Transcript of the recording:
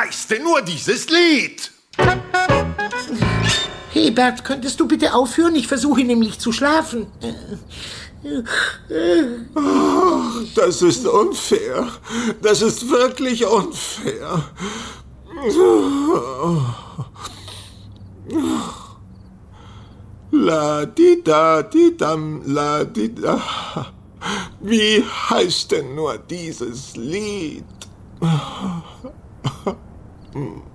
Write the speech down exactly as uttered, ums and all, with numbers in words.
heißt denn nur dieses Lied? Hebert, könntest du bitte aufhören? Ich versuche nämlich zu schlafen. Das ist unfair. Das ist wirklich unfair. La di da di dam, la di da. Wie heißt denn nur dieses Lied?